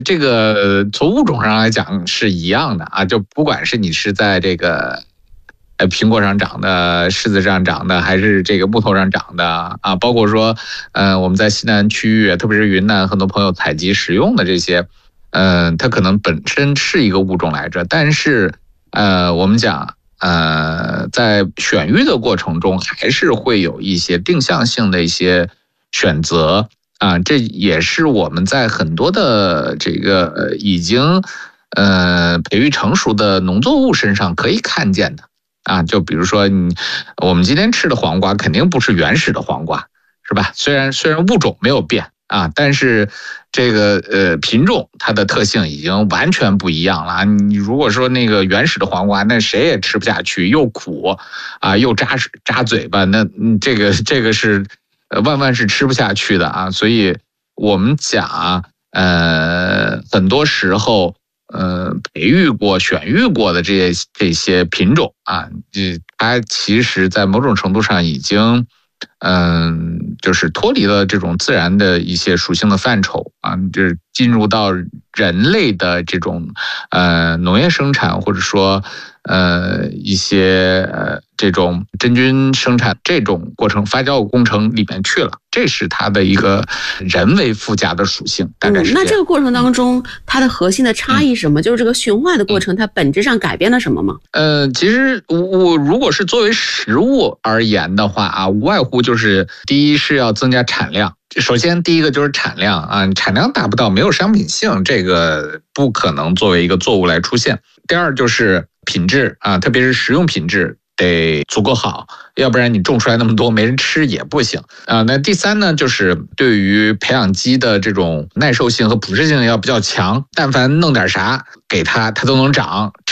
这个从物种上来讲是一样的啊，就不管是你是在这个苹果上长的、柿子上长的，还是这个木头上长的啊，包括说我们在西南区域，特别是云南，很多朋友采集食用的这些，它可能本身是一个物种来着，但是我们讲在选育的过程中，还是会有一些定向性的一些选择啊，这也是我们在很多的这个已经培育成熟的农作物身上可以看见的啊，就比如说我们今天吃的黄瓜肯定不是原始的黄瓜，是吧？虽然物种没有变啊，但是这个品种它的特性已经完全不一样了。你如果说那个原始的黄瓜，那谁也吃不下去，又苦啊，又扎嘴巴，那这个是万万是吃不下去的啊。所以我们讲很多时候培育过、选育过的这些品种啊，它其实在某种程度上已经就是脱离了这种自然的一些属性的范畴啊，就是进入到人类的这种农业生产，或者说一些这种真菌生产这种过程、发酵工程里面去了，这是它的一个人为附加的属性，大概是这样。 那这个过程当中，它的核心的差异是什么？就是这个驯化的过程，它本质上改变了什么吗？ 其实我如果是作为食物而言的话啊，无外乎就是第一是要增加产量。首先第一个就是产量啊，产量达不到没有商品性，这个不可能作为一个作物来出现。第二就是品质啊，特别是食用品质得足够好，要不然你种出来那么多没人吃也不行啊。那第三呢，就是对于培养基的这种耐受性和捕食性要比较强，但凡弄点啥给它都能长。